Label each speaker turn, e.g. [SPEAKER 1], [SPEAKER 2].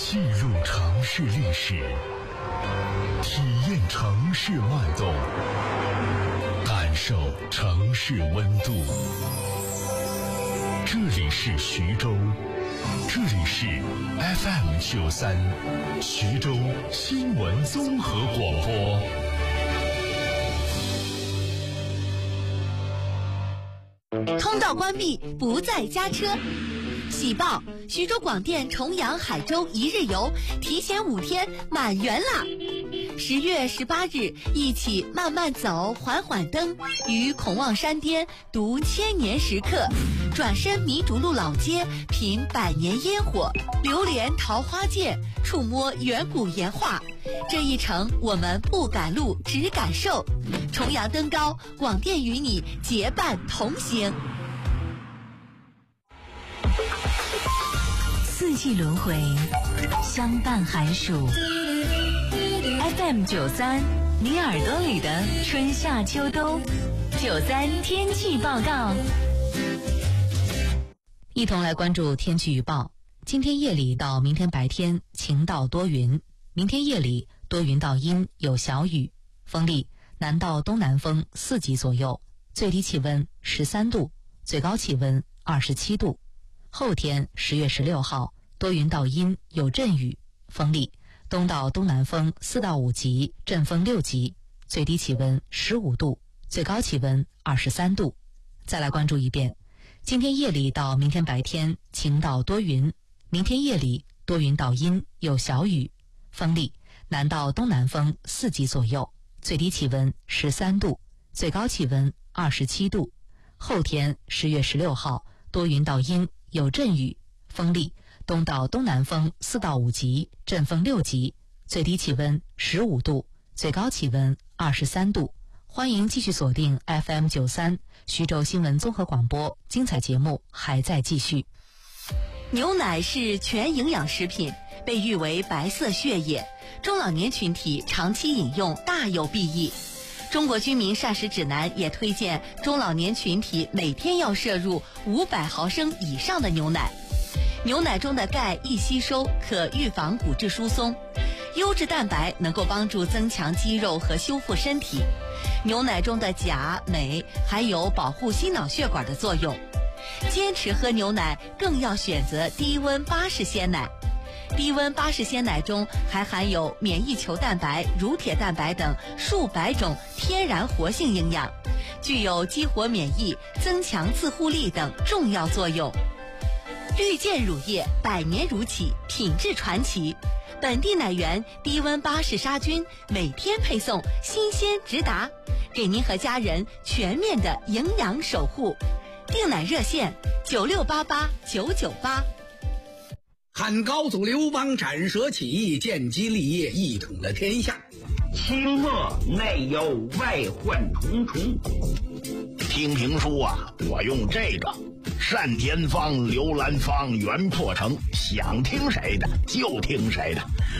[SPEAKER 1] 记录城市历史，体验城市脉动，感受城市温度。这里是徐州，这里是 FM93 徐州新闻综合广播。
[SPEAKER 2] 通道关闭，不再加车。喜报：徐州广电重阳海州一日游提前5天满员啦！10月18日，一起慢慢走，缓缓登，于孔望山巅读千年石刻，转身弥竹路老街，品百年烟火，流连桃花涧，触摸远古岩画。这一程我们不赶路，只感受。重阳登高，广电与你结伴同行。
[SPEAKER 3] 四季轮回，相伴寒暑。FM93，你耳朵里的春夏秋冬。93天气报告。
[SPEAKER 2] 一同来关注天气预报。今天夜里到明天白天晴到多云，明天夜里多云到阴，有小雨，风力南到东南风4级左右，最低气温13度，最高气温27度。后天10月16号多云到阴，有阵雨，风力东到东南风4到5级，阵风6级，最低气温15度，最高气温23度。再来关注一遍，今天夜里到明天白天晴到多云，明天夜里多云到阴，有小雨，风力南到东南风4级左右，最低气温13度，最高气温27度。后天10月16号多云到阴，有阵雨，风力东到东南风4到5级，阵风6级，最低气温15度，最高气温23度。欢迎继续锁定 FM93 徐州新闻综合广播，精彩节目还在继续。牛奶是全营养食品，被誉为白色血液，中老年群体长期饮用大有裨益。中国居民膳食指南也推荐中老年群体每天要摄入500毫升以上的牛奶。牛奶中的钙易吸收，可预防骨质疏松；优质蛋白能够帮助增强肌肉和修复身体。牛奶中的钾、镁还有保护心脑血管的作用。坚持喝牛奶更要选择低温巴氏鲜奶。低温巴氏鲜奶中还含有免疫球蛋白、乳铁蛋白等数百种天然活性营养，具有激活免疫、增强自护力等重要作用。绿箭乳业100年乳企，品质传奇，本地奶源低温巴氏杀菌，每天配送，新鲜直达，给您和家人全面的营养守护。订奶热线96889988。
[SPEAKER 4] 汉高祖刘邦斩蛇起义，建基立业，一统了天下。
[SPEAKER 5] 清末内忧外患重重。听评书啊，我用这个单田芳、刘兰芳、袁破城，想听谁的就听谁的。